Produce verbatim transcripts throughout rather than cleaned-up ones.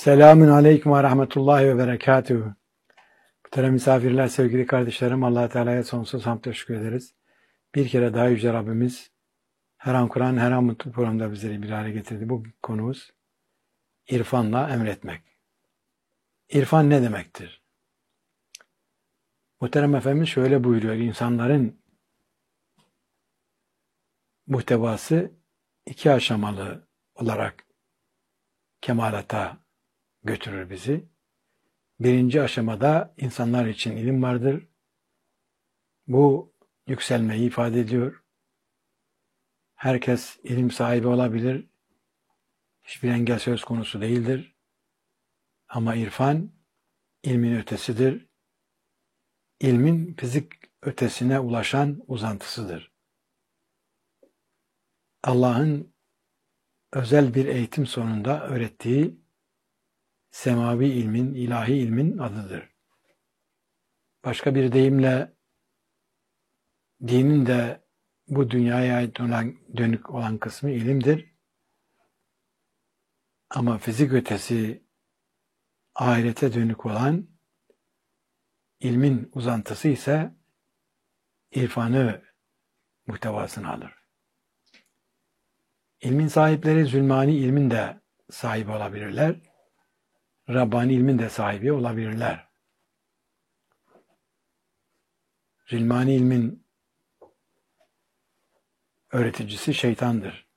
Selamün aleyküm ve rahmetullahi ve berekatühü. Muhterem misafirler, sevgili kardeşlerim, Allah Teala'ya sonsuz hamd teşekkür ederiz. Bir kere daha Yüce Rabbimiz her an Kur'an, her an mutlu programda bizleri bir araya getirdi. Bu konumuz irfanla emretmek. İrfan ne demektir? Muhterem Efendimiz şöyle buyuruyor: insanların muhtevası iki aşamalı olarak kemalata götürür bizi. Birinci aşamada insanlar için ilim vardır. Bu yükselmeyi ifade ediyor. Herkes ilim sahibi olabilir. Hiçbir engel söz konusu değildir. Ama irfan, ilmin ötesidir. İlmin fizik ötesine ulaşan uzantısıdır. Allah'ın özel bir eğitim sonunda öğrettiği semavi ilmin, ilahi ilmin adıdır. Başka bir deyimle dinin de bu dünyaya ait olan, dönük olan kısmı ilimdir. Ama fizik ötesi ahirete dönük olan ilmin uzantısı ise irfanı muhtevasını alır. İlmin sahipleri zulmani ilmin de sahibi olabilirler. Rabbani ilmin de sahibi olabilirler. Zulmani ilmin öğreticisi şeytandır.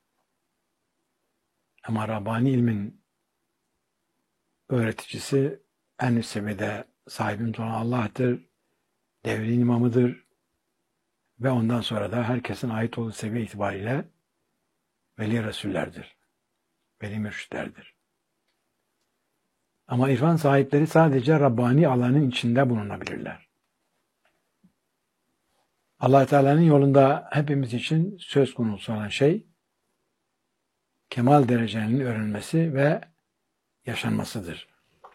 Ama Rabbani ilmin öğreticisi en üst seviyede sahibimiz olan Allah'tır, devrin imamıdır ve ondan sonra da herkesin ait olduğu seviye itibariyle veli resullerdir, veli mürşitlerdir. Ama irfan sahipleri sadece Rabbani alanın içinde bulunabilirler. Allah Teala'nın yolunda hepimiz için söz konusu olan şey kemal derecelerinin öğrenilmesi ve yaşanmasıdır.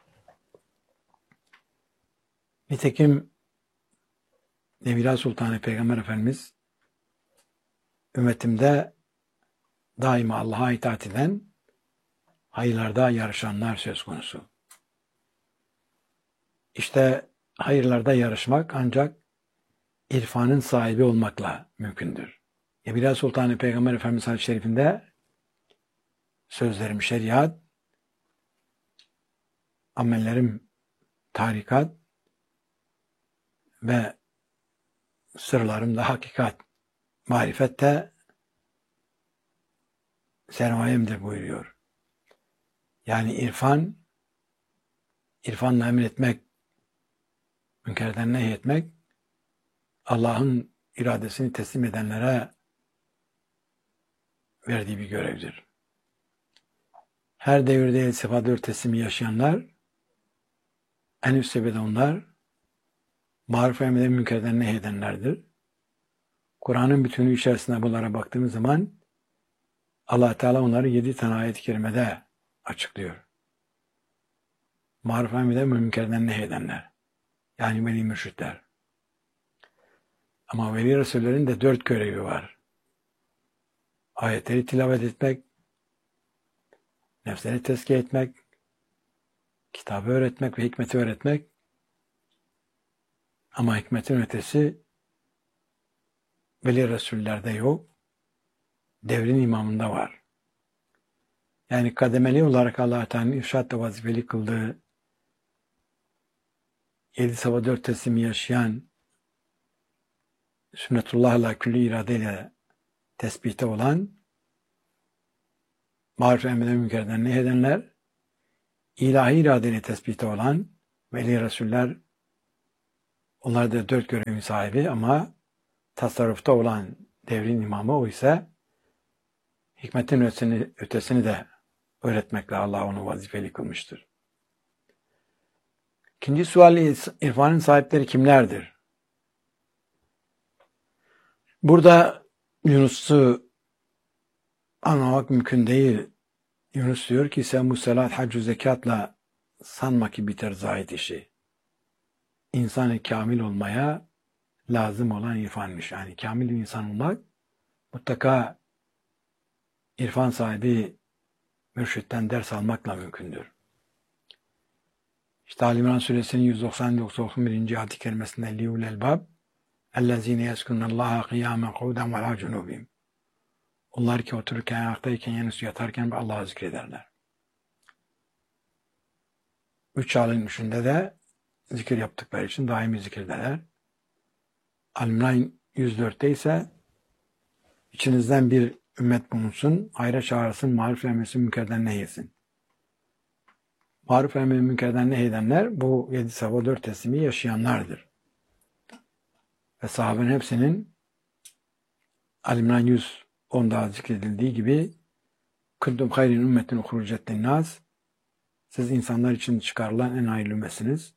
Nitekim Nebila Sultanı Peygamber Efendimiz ümmetimde daima Allah'a itaat eden, hayırlarda yarışanlar söz konusu. İşte hayırlarda yarışmak ancak irfanın sahibi olmakla mümkündür. Nebila Sultanı Peygamber Efendimiz hadis-i şerifinde sözlerim şeriat, amellerim tarikat ve sırlarım da hakikat, marifette sermayemdir buyuruyor. Yani irfan, irfanla emretmek, münkerden nehyetmek, Allah'ın iradesini teslim edenlere verdiği bir görevdir. Her devirde sıfat dört teslimi yaşayanlar, en üst seviyede onlar, maruf emreden münkerden nehyedenlerdir. Kur'an'ın bütünü içerisinde bunlara baktığımız zaman Allah Teala onları yedi tane ayet-i kerimede açıklıyor. Maruf emreden münkerden nehyedenler. Yani veli mürşitler. Ama veli resullerin de dört görevi var. Ayetleri tilavet etmek, nefsini tezkiye etmek, kitabı öğretmek ve hikmeti öğretmek. Ama hikmetin ötesi veli resullerde yok, devrin imamında var. Yani kademeli olarak Allah-u Teala'nın irşad ve vazifeli kıldığı yedi sabah dört teslimi yaşayan, sünnetullah'la külli iradeyle tespite olan, maruf emreden münkerden nehyedenler, ilahi iradeyle tespite olan veli resuller, onlar da dört görevin sahibi ama tasarrufta olan devrin imamı o ise hikmetin ötesini, ötesini de öğretmekle Allah onu vazifeli kılmıştır. İkinci sual, irfanın sahipleri kimlerdir? Burada Yunus'u anlamak mümkün değil. Yunus diyor ki sen bu salat, hac, zekatla sanma ki biter zahid işi. İnsan-ı kamil olmaya lazım olan irfanmış. Yani kamil bir insan olmak mutlaka irfan sahibi mürşitten ders almakla mümkündür. İşte Ali İmran Suresinin yüz doksan doksan birinci ayet-i kerimesinde liyul elbab ellezine yeskunallaha kıyamen kuvden ve ala cunubihim. Onlar ki otururken, ayaktayken, yanısı yatarken Allah'ı zikrederler. Üç halin üçünde de zikir yaptıkları için daimi zikirdeler. Al-İmran yüz dörtte ise içinizden bir ümmet bulunsun, hayra çağırsın, maruf emretsin, münkerden nehyesin. Maruf emretsin, münkerden nehyedenler bu yedi sabah dört teslimi yaşayanlardır. Ve sahabenin hepsinin Al-İmran yüz onda zikredildiği gibi kuntum hayrin ümmetin ukhrucet linnâs, siz insanlar için çıkarılan en hayırlı ümmetsiniz.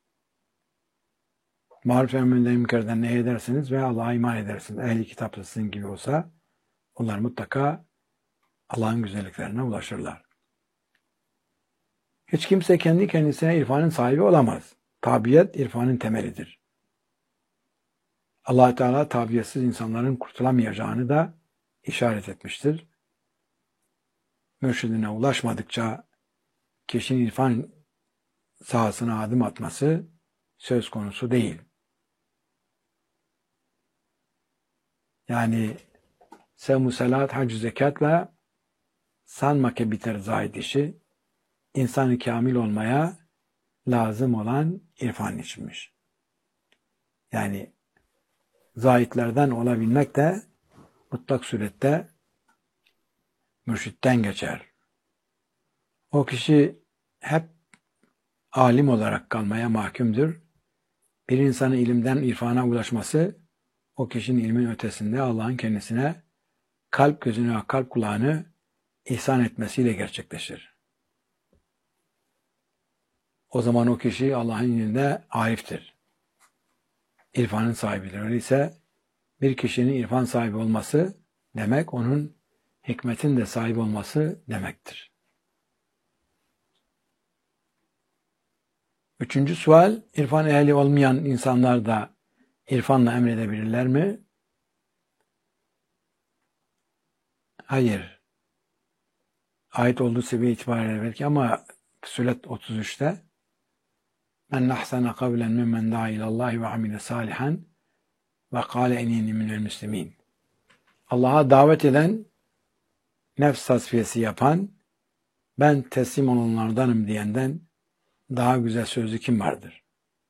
Maruf emrinden münkerden ne edersiniz ve Allah'a iman edersiniz. Ehli kitap sizin gibi olsa onlar mutlaka Allah'ın güzelliklerine ulaşırlar. Hiç kimse kendi kendisine irfanın sahibi olamaz. Tabiyet irfanın temelidir. Allah Teala tabiyetsiz insanların kurtulamayacağını da işaret etmiştir. Mürşidine ulaşmadıkça kişinin irfan sahasına adım atması söz konusu değil. Yani sevmu salat, hac, zekatla sanma ki biter zahid işi, insanı kamil olmaya lazım olan irfan içinmiş. Yani zahitlerden olabilmek de mutlak surette mürşitten geçer. O kişi hep alim olarak kalmaya mahkumdur. Bir insanın ilimden irfana ulaşması, o kişinin ilmin ötesinde Allah'ın kendisine kalp gözünü ve kalp kulağını ihsan etmesiyle gerçekleşir. O zaman o kişi Allah'ın yanında ariftir. İrfanın sahibidir. Öyleyse bir kişinin irfan sahibi olması demek, onun hikmetin de sahibi olması demektir. Üçüncü sual, irfan ehli olmayan insanlar da irfanla emredebilirler mi? Hayır. Ait olduğu seviye itibariyle belki ama Suret otuz üçte men ahsana kavlen mimmen da'a ilallahi ve amile salihan ve kâle enîni minel müslimîn. Allah'a davet eden, nefs tasfiyesi yapan, ben teslim olanlardanım diyenden daha güzel sözlü kim vardır?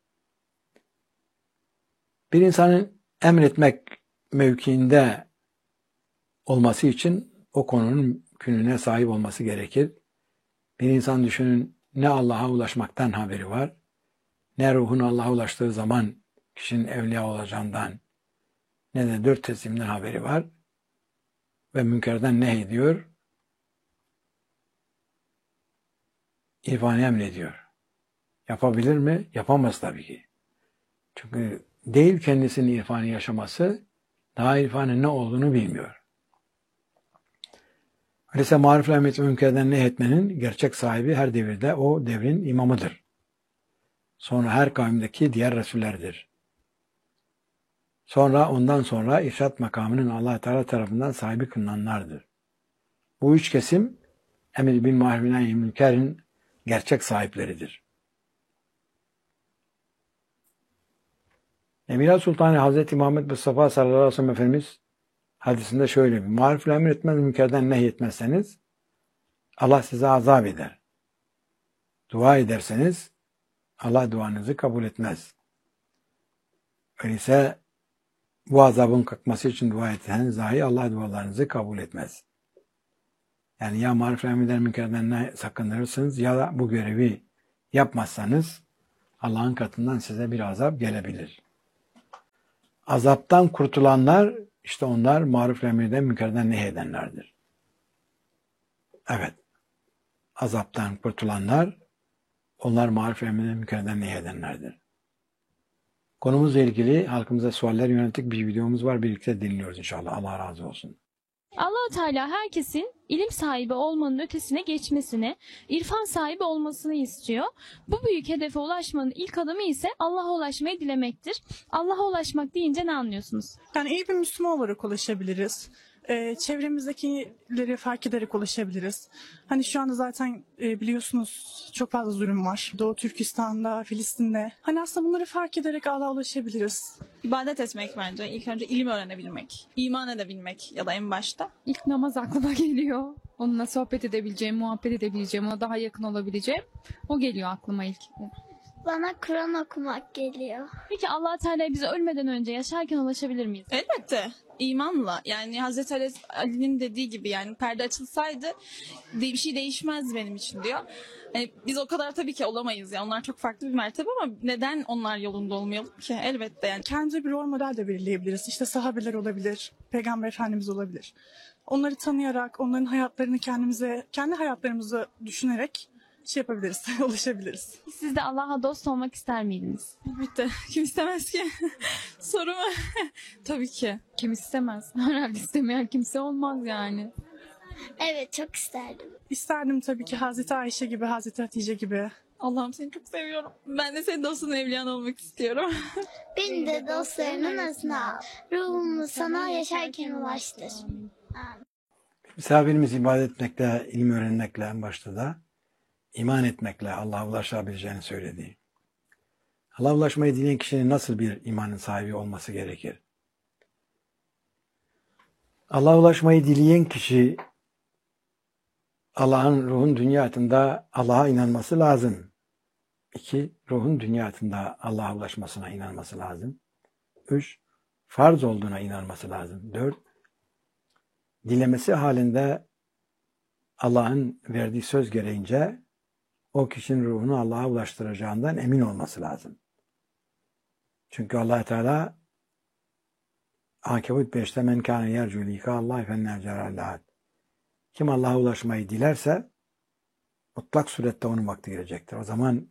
Bir insanın emretmek mevkiinde olması için o konunun kününe sahip olması gerekir. Bir insan düşünün, ne Allah'a ulaşmaktan haberi var, ne ruhun Allah'a ulaştığı zaman kişinin evliya olacağından, ne de dört teslimden haberi var ve münkerden ne ediyor? İrfanı emrediyor. Yapabilir mi? Yapamaz tabii ki. Çünkü değil kendisinin irfanı yaşaması, daha irfanın ne olduğunu bilmiyor. Öyleyse marif-ı emret ve münkerden nehyetmenin gerçek sahibi her devirde o devrin imamıdır. Sonra her kavimdeki diğer resullerdir. Sonra ondan sonra irşat makamının Allah Teala tarafından sahibi kılınanlardır. Bu üç kesim emir bil maruf ve nehy münkerin gerçek sahipleridir. Emir Sultanı Hazreti Muhammed Mustafa sallallahu aleyhi ve sellem Efendimiz hadisinde şöyle bir, marif-ı emretmez, münkerden nehyetmezseniz Allah size azap eder. Dua ederseniz Allah duanızı kabul etmez. Öyleyse bu azabın kalkması için dua etseniz dahi Allah dualarınızı kabul etmez. Yani ya marif-ı emreden münkerden ne sakındırırsınız ya da bu görevi yapmazsanız Allah'ın katından size bir azap gelebilir. Azaptan kurtulanlar, işte onlar maruf-ı emreden münkerden nehyedenlerdir. Evet, azaptan kurtulanlar, onlar maruf-ı emreden münkerden nehyedenlerdir. Konumuzla ilgili halkımıza sualler yönelik bir videomuz var. Birlikte dinliyoruz inşallah. Allah razı olsun. Allah Teala herkesin ilim sahibi olmanın ötesine geçmesini, irfan sahibi olmasını istiyor. Bu büyük hedefe ulaşmanın ilk adımı ise Allah'a ulaşmayı dilemektir. Allah'a ulaşmak deyince ne anlıyorsunuz? Yani iyi bir Müslüman olarak ulaşabiliriz. Ee, çevremizdekileri fark ederek ulaşabiliriz. Hani şu anda zaten e, biliyorsunuz çok fazla zulüm var. Doğu Türkistan'da, Filistin'de. Hani aslında bunları fark ederek Allah'a ulaşabiliriz. İbadet etmek bence. İlk önce ilim öğrenebilmek, iman edebilmek ya da en başta. İlk namaz aklıma geliyor. Onunla sohbet edebileceğim, muhabbet edebileceğim, ona daha yakın olabileceğim. O geliyor aklıma ilk. Bana Kur'an okumak geliyor. Peki Allah Teala'ya bize ölmeden önce yaşarken ulaşabilir miyiz? Elbette imanla, yani Hazreti Ali- Ali'nin dediği gibi, yani perde açılsaydı de bir şey değişmez benim için diyor. Yani biz o kadar tabii ki olamayız ya. Onlar çok farklı bir mertebe ama neden onlar yolunda olmayalım ki? Elbette yani. Kendimize bir rol model de belirleyebiliriz. İşte sahabeler olabilir, Peygamber Efendimiz olabilir. Onları tanıyarak, onların hayatlarını kendimize, kendi hayatlarımızı düşünerek şey yapabiliriz, ulaşabiliriz. Siz de Allah'a dost olmak ister miydiniz? Elbette. Kim istemez ki? Soru mu? Tabii ki. Kim istemez? Herhalde istemeyen kimse olmaz yani. Evet, çok isterdim. İsterdim tabii ki Hazreti Ayşe gibi, Hazreti Hatice gibi. Allah'ım seni çok seviyorum. Ben de senin dostun, evliyan olmak istiyorum. Beni de dostlarının arasına al. Ruhumu sana yaşarken ulaştır. Misafirimiz ibadet etmekle, ilim öğrenmekle en başta da iman etmekle Allah'a ulaşabileceğini söyledi. Allah'a ulaşmayı dileyen kişinin nasıl bir imanın sahibi olması gerekir? Allah'a ulaşmayı dileyen kişi Allah'ın ruhun dünyasında Allah'a inanması lazım. İki, ruhun dünyasında Allah'a ulaşmasına inanması lazım. Üç, farz olduğuna inanması lazım. Dört, dilemesi halinde Allah'ın verdiği söz gereğince o kişinin ruhunu Allah'a ulaştıracağından emin olması lazım. Çünkü Allah Teala Ankebut beşte men kâne yercû likâllâhi fennâcerâllâh. Kim Allah'a ulaşmayı dilerse mutlak surette onun vakti gelecektir. O zaman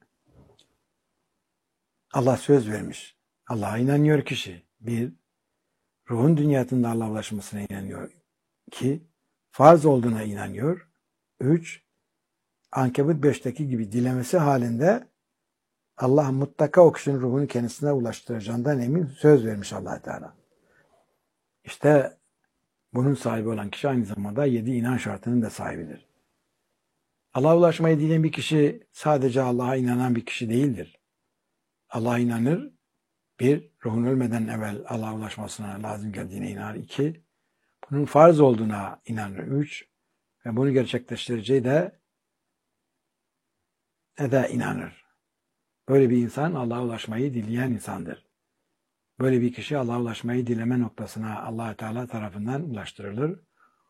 Allah söz vermiş. Allah'a inanıyor kişi. Bir, ruhun dünyasında Allah'a ulaşmasına inanıyor. İki, farz olduğuna inanıyor. Üç, Ankebut beşteki gibi dilemesi halinde Allah mutlaka o kişinin ruhunu kendisine ulaştıracağından emin söz vermiş Allah Teala. İşte bunun sahibi olan kişi aynı zamanda yedi inan şartının da sahibidir. Allah'a ulaşmayı dileyen bir kişi sadece Allah'a inanan bir kişi değildir. Allah'a inanır. Bir, ruhun ölmeden evvel Allah'a ulaşmasına lazım geldiğine inanır. İki, bunun farz olduğuna inanır. Üç, ve bunu gerçekleştireceği de ne de inanır. Böyle bir insan Allah'a ulaşmayı dileyen insandır. Böyle bir kişi Allah'a ulaşmayı dileme noktasına Allah Teala tarafından ulaştırılır.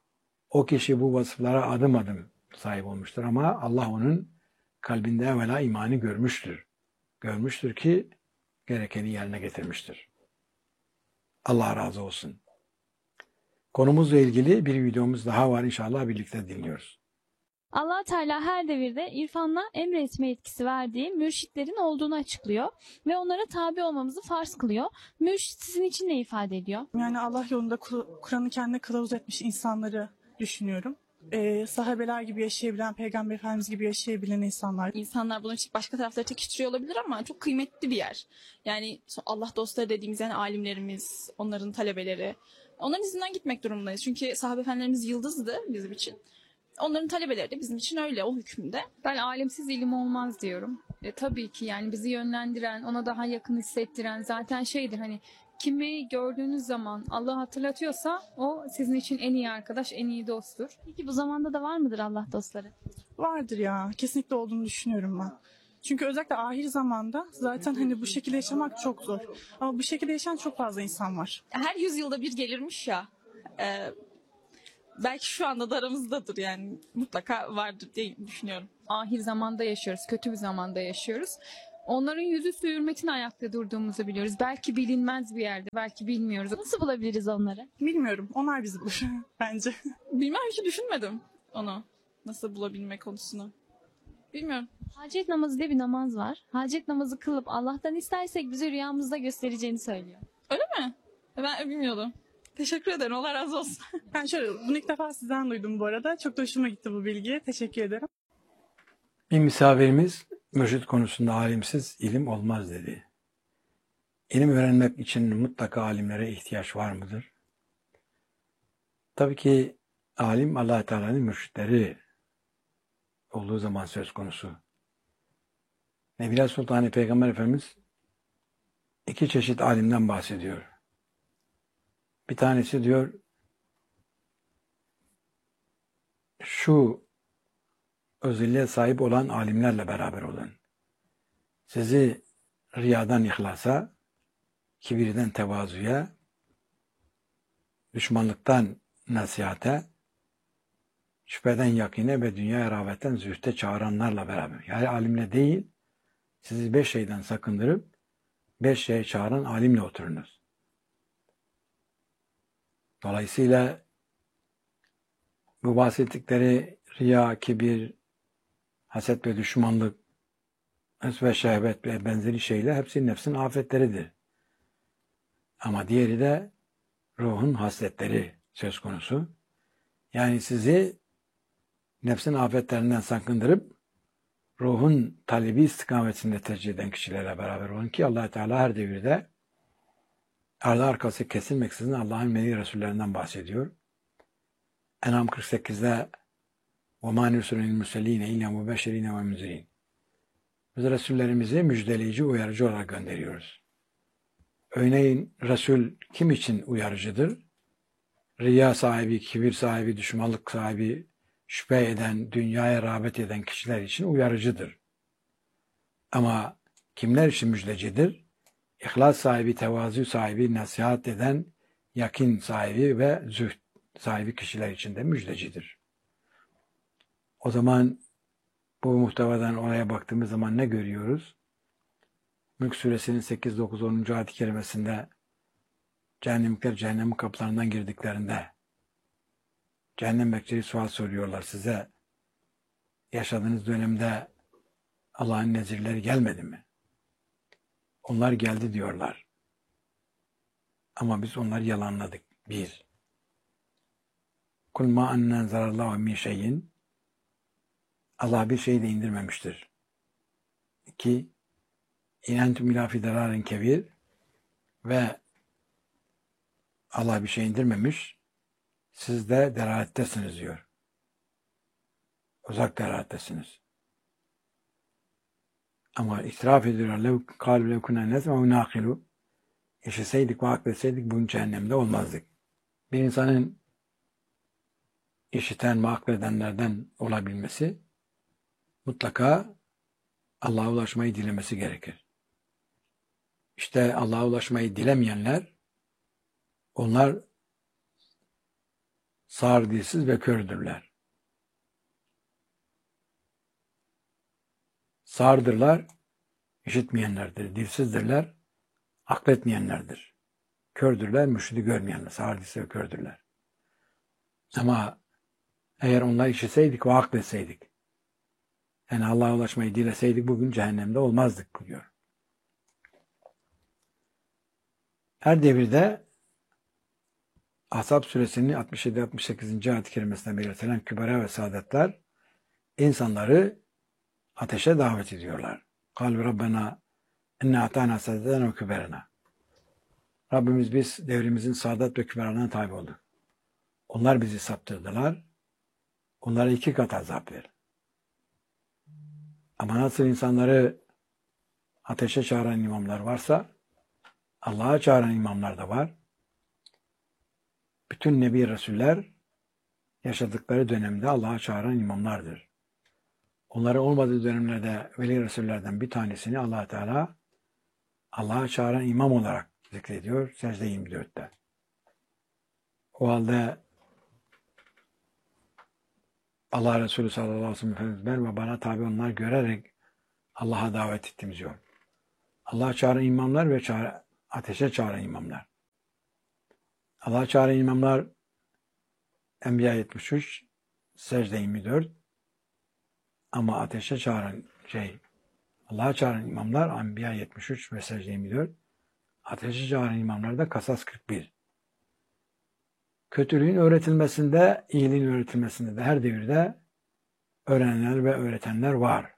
O kişi bu vasıflara adım adım sahip olmuştur ama Allah onun kalbinde evvela imanı görmüştür. Görmüştür ki gerekeni yerine getirmiştir. Allah razı olsun. Konumuzla ilgili bir videomuz daha var, inşallah birlikte dinliyoruz. Allah Teala her devirde irfanla emretme etkisi verdiği mürşitlerin olduğunu açıklıyor ve onlara tabi olmamızı farz kılıyor. Mürşit sizin için ne ifade ediyor? Yani Allah yolunda Kur- Kur'an'ı kendine kılavuz etmiş insanları düşünüyorum. Ee, sahabeler gibi yaşayabilen, Peygamber Efendimiz gibi yaşayabilen insanlar. İnsanlar bunu işte başka taraflara çekiştiriyor olabilir ama çok kıymetli bir yer. Yani Allah dostları dediğimiz yani alimlerimiz, onların talebeleri. Onların izinden gitmek durumundayız. Çünkü sahabe efendilerimiz yıldızdı bizim için. Onların talebeleri de bizim için öyle, o hükümde. Ben alimsiz ilim olmaz diyorum. E, tabii ki yani bizi yönlendiren, ona daha yakın hissettiren zaten şeydir hani kimi gördüğünüz zaman Allah hatırlatıyorsa o sizin için en iyi arkadaş, en iyi dosttur. Peki bu zamanda da var mıdır Allah dostları? Vardır ya, kesinlikle olduğunu düşünüyorum ben. Çünkü özellikle ahir zamanda zaten hani bu şekilde yaşamak çok zor. Ama bu şekilde yaşayan çok fazla insan var. Her yüzyılda bir gelirmiş ya. E, belki şu anda da aramızdadır yani. Mutlaka vardır diye düşünüyorum. Ahir zamanda yaşıyoruz, kötü bir zamanda yaşıyoruz. Onların yüzüstü hürmetine ayakta durduğumuzu biliyoruz. Belki bilinmez bir yerde, belki bilmiyoruz. Nasıl bulabiliriz onları? Bilmiyorum, onlar bizi bulur bence. Bilmem, hiç düşünmedim onu. Nasıl bulabilme konusunu. Bilmiyorum. Hacet namazı diye bir namaz var. Hacet namazı kılıp Allah'tan istersek bize rüyamızda göstereceğini söylüyor. Öyle mi? Ben bilmiyordum. Teşekkür ederim. Allah razı olsun. Ben şöyle, bunu ilk defa sizden duydum bu arada. Çok da hoşuma gitti bu bilgi. Teşekkür ederim. Bir misafirimiz mürşit konusunda alimsiz ilim olmaz dedi. İlim öğrenmek için mutlaka alimlere ihtiyaç var mıdır? Tabii ki alim Allah Teala'nın mürşitleri olduğu zaman söz konusu. Nebiler Sultanı Peygamber Efendimiz iki çeşit alimden bahsediyor. Bir tanesi diyor şu özelliğe sahip olan alimlerle beraber olun. Sizi riyadan ihlasa, kibirden tevazuya, düşmanlıktan nasihate, şüpheden yakine ve dünya rağbetten zühte çağıranlarla beraber. Yani alimle değil, sizi beş şeyden sakındırıp beş şeye çağıran alimle oturunuz. Dolayısıyla bu bahsettikleri riya, kibir, haset ve düşmanlık, hırs ve şehvet ve benzeri şeyler hepsi nefsin afetleridir. Ama diğeri de ruhun hasletleri söz konusu. Yani sizi nefsin afetlerinden sakındırıp ruhun talebi istikametinde tercih eden kişilerle beraber olun ki Allah Teala her devirde ardı arkası kesilmeksizin Allah'ın melek Resullerinden bahsediyor. En'am kırk sekizde وَمَا نُرْسُلُ الْمُرْسَلِينَ اِلَّا مُبَشِّرِينَ وَمُنْزِرِينَ Biz Resullerimizi müjdeleyici, uyarıcı olarak gönderiyoruz. Örneğin Resul kim için uyarıcıdır? Riya sahibi, kibir sahibi, düşmanlık sahibi, şüphe eden, dünyaya rağbet eden kişiler için uyarıcıdır. Ama kimler için müjdecidir? İhlas sahibi, tevazu sahibi, nasihat eden, yakin sahibi ve zühd sahibi kişiler için de müjdecidir. O zaman bu muhtevadan oraya baktığımız zaman ne görüyoruz? Mülk suresinin sekiz, dokuz, onuncu ayet-i kerimesinde cehennemlikler cehennemin kapılarından girdiklerinde cehennem bekçileri sual soruyorlar size. Yaşadığınız dönemde Allah'ın nezirleri gelmedi mi? Onlar geldi diyorlar. Ama biz onları yalanladık. Bir. Kul ma annen zararlahu min şeyin. Allah bir şey de indirmemiştir. İki. İnentum ila fi dararin kebir. Ve Allah bir şey indirmemiş. Siz de deralettesiniz diyor. Uzak deralettesiniz. Ama itiraf ediyorlar. Lev kâlu lev kunâ nesme'u nâkilu. Yaşasaydık ve akletseydik bugün cehennemde olmazdık. Bir insanın işiten ve akledenlerden olabilmesi mutlaka Allah'a ulaşmayı dilemesi gerekir. İşte Allah'a ulaşmayı dilemeyenler onlar sağır, dilsiz ve kördürler. Sağırdırlar, işitmeyenlerdir. Dilsizdirler, akletmeyenlerdir. Kördürler, mürşidi görmeyenler. Sağır, dilsiz ve kördürler. Ama eğer onlar işitseydik ve akletseydik, yani Allah'a ulaşmayı dileseydik bugün cehennemde olmazdık diyor. Her devirde Ahzab suresinin altmış yedi altmış sekizinci ayet-i kerimesinde belirtilen kübera ve saadetler insanları ateşe davet ediyorlar. Kâlu Rabbena inne atâna saadetena ve küberena. Rabbimiz biz devrimizin saadet ve küberalarına tabi olduk. Onlar bizi saptırdılar. Onlara iki kat azap ver. Ama nasıl insanları ateşe çağıran imamlar varsa Allah'a çağıran imamlar da var. Bütün Nebi Resuller yaşadıkları dönemde Allah'a çağıran imamlardır. Onların olmadığı dönemlerde Veli Resullerden bir tanesini Allah Teala Allah'a çağıran imam olarak zikrediyor Secde yirmi dörtte. O halde Allah Resulü sallallahu aleyhi ve sellem Efendimiz ben ve bana tabi onlar görerek Allah'a davet ettiğimiz yol. Allah'a çağıran imamlar ve çağır, ateşe çağıran imamlar. Allah'a çağıran imamlar Enbiya yetmiş üç, Secde yirmi dört ama ateşe çağıran şey Allah'a çağıran imamlar Enbiya yetmiş üç ve Secde yirmi dört, ateşe çağıran imamlar da Kasas kırk bir. Kötülüğün öğretilmesinde, iyiliğin öğretilmesinde de her devirde öğrenenler ve öğretenler var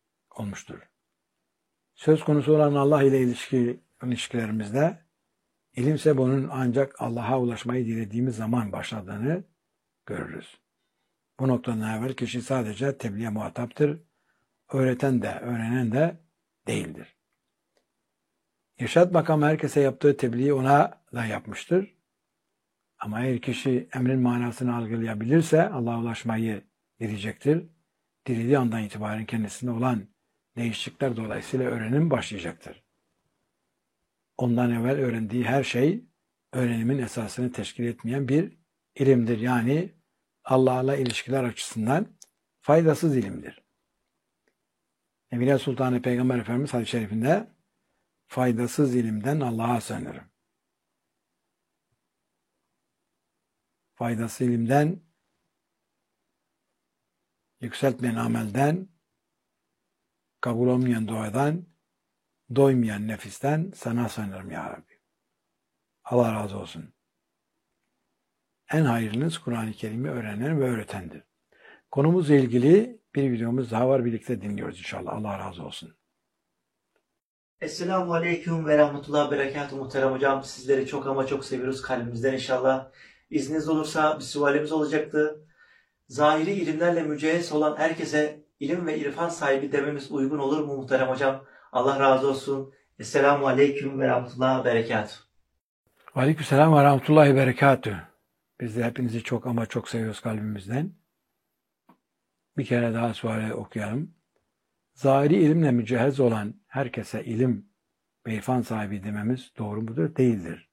olmuştur. Söz konusu olan Allah ile ilişki ilişkilerimizde İlimse bunun ancak Allah'a ulaşmayı dilediğimiz zaman başladığını görürüz. Bu noktadan evvel kişi sadece tebliğe muhataptır. Öğreten de, öğrenen de değildir. İrşad makamı herkese yaptığı tebliği ona da yapmıştır. Ama eğer kişi emrin manasını algılayabilirse Allah'a ulaşmayı dileyecektir. Dilediği andan itibaren kendisinde olan değişiklikler dolayısıyla öğrenim başlayacaktır. Ondan evvel öğrendiği her şey öğrenimin esasını teşkil etmeyen bir ilimdir. Yani Allah'la ilişkiler açısından faydasız ilimdir. Evliya Sultanı Peygamber Efendimiz hadis-i şerifinde faydasız ilimden Allah'a sığınırım. Faydasız ilimden, yükseltmeyen amelden, kabul olmayan duadan, doymayan nefisten sana sığınırım ya Rabbi. Allah razı olsun. En hayırlınız Kur'an-ı Kerim'i öğrenen ve öğretendir. Konumuzla ilgili bir videomuz daha var. Birlikte dinliyoruz inşallah. Allah razı olsun. Esselamu Aleyküm ve Rahmetullah Berekatuhu muhterem hocam. Sizleri çok ama çok seviyoruz kalbimizden inşallah. İzniniz olursa bir sualimiz olacaktı. Zahiri ilimlerle mücehhez olan herkese ilim ve irfan sahibi dememiz uygun olur mu muhterem hocam? Allah razı olsun. Esselamu Aleyküm ve Rahmetullah Berekatuhu. Aleykümselam ve Rahmetullahi Berekatuhu. Biz de hepinizi çok ama çok seviyoruz kalbimizden. Bir kere daha suali okuyalım. Zahiri ilimle mücehhez olan herkese ilim ve irfan sahibi dememiz doğru mudur? Değildir.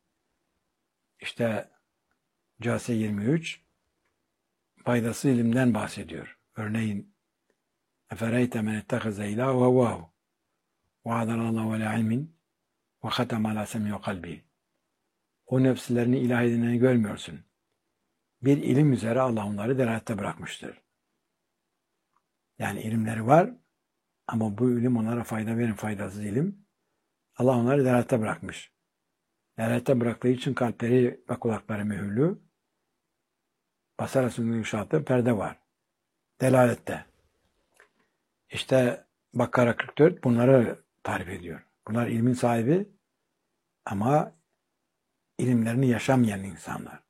İşte Câsiye yirmi üç faydasız ilimden bahsediyor. Örneğin efereyte men ettehaze ilâhu hevâhu ve adalallahu ala ilmin ve hateme ala sem'i kalbi. O nefslerini ilah edineni görmüyorsun. Bir ilim üzere Allah onları delalette bırakmıştır. Yani ilimleri var ama bu ilim onlara fayda verin, faydasız ilim. Allah onları delalette bırakmış. Delalette bıraktığı için kalpleri ve kulakları mühürlü. Basar arasında yumuşattığı perde var. Delalette. İşte Bakara kırk dört bunları tarif ediyor. Bunlar ilmin sahibi ama ilimlerini yaşamayan insanlar.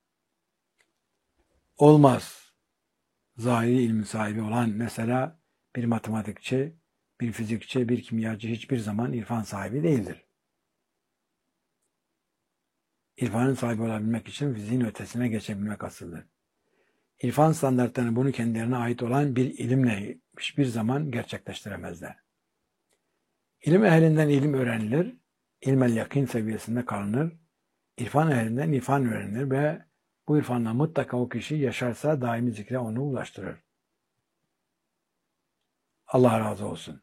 Olmaz. Zahiri ilmin sahibi olan mesela bir matematikçi, bir fizikçi, bir kimyacı hiçbir zaman irfan sahibi değildir. İrfanın sahibi olabilmek için fiziğin ötesine geçebilmek asıldır. İrfan standartlarını bunu kendilerine ait olan bir ilimle hiçbir zaman gerçekleştiremezler. İlim ehlinden ilim öğrenilir, ilmel yakin seviyesinde kalınır, İrfan ehlinden irfan öğrenilir ve bu irfanla mutlaka o kişi yaşarsa daimi zikre onu ulaştırır. Allah razı olsun.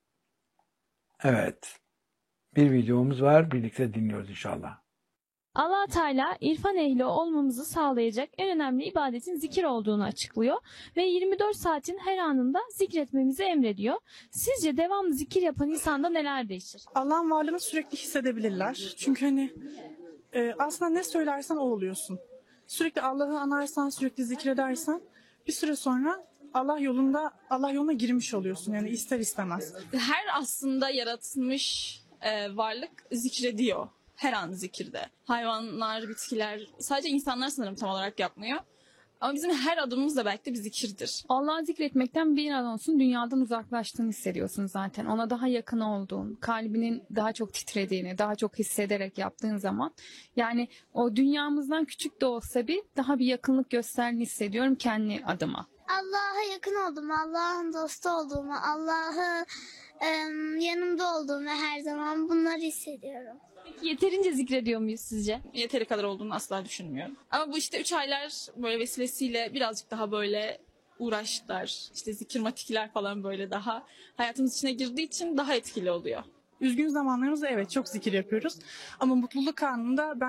Evet, bir videomuz var, birlikte dinliyoruz inşallah. Allah Teala irfan ehli olmamızı sağlayacak en önemli ibadetin zikir olduğunu açıklıyor ve yirmi dört saatin her anında zikretmemizi emrediyor. Sizce devamlı zikir yapan insanda neler değişir? Allah'ın varlığını sürekli hissedebilirler. Çünkü hani e, aslında ne söylersen o oluyorsun. Sürekli Allah'ı anarsan, sürekli zikredersen bir süre sonra Allah yolunda Allah yoluna girmiş oluyorsun. Yani ister istemez. Her aslında yaratılmış e, varlık zikrediyor. Her an zikirde. Hayvanlar, bitkiler, sadece insanlar sanırım tam olarak yapmıyor. Ama bizim her adımımız da belki de bir zikirdir. Allah'ı zikretmekten bir an olsun dünyadan uzaklaştığını hissediyorsun zaten. Ona daha yakın olduğun, kalbinin daha çok titrediğini, daha çok hissederek yaptığın zaman. Yani o dünyamızdan küçük de olsa bir daha bir yakınlık gösterdiğini hissediyorum kendi adıma. Allah'a yakın olduğumu, Allah'ın dostu olduğumu, Allah'ı em, yanımda olduğumu her zaman bunları hissediyorum. Peki yeterince zikrediyor muyuz sizce? Yeteri kadar olduğunu asla düşünmüyorum. Ama bu işte üç aylar böyle vesilesiyle birazcık daha böyle uğraşlar, işte zikirmatikler falan böyle daha hayatımız içine girdiği için daha etkili oluyor. Üzgün zamanlarımızda evet çok zikir yapıyoruz. Ama mutluluk anında ben